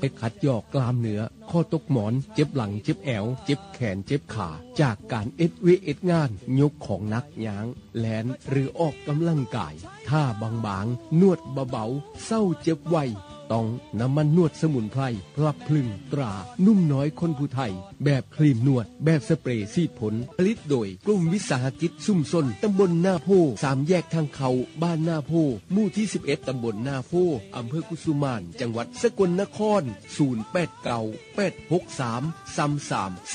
ขัดยอกกล้ามเนื้อข้อตกหมอนเจ็บหลังเจ็บแอวเจ็บแขนเจ็บขาจากการเอ็ดงานยกของหนักย้างแลนหรือออกกำลังกายท่าบางๆนวดเบาๆเศร้าเจ็บไวต้องน้ำมันนวดสมุนไพรพลับพลึงตรานุ่มน้อยคนผู้ไทยแบบครีมนวดแบบสเปรย์ซีดผลผลิตโดยกลุ่มวิสาหกิจซุ่มซนตำบลหน้าโพ3แยกทางเขาบ้านหน้าโพหมู่ที่11ตำบลหน้าโพอำเภอกุสุมานจังหวัดสกลนคร08986333